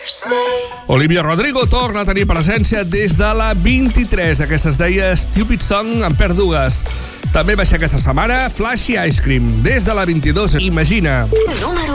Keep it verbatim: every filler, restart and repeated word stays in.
Olivia Rodrigo torna a tenir presència des de la vint-i-tres. Aquesta es deia Stupid Song, en perd dues. També va ser aquesta setmana Flashy Ice Cream, des de la vint-i-dos. Imagina. Número